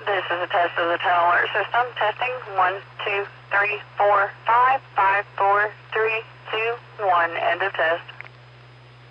This is a test of the tow alert system. Testing 1, 2, 3, 4, 5, 5, 4, 3, 2, 1. End of test.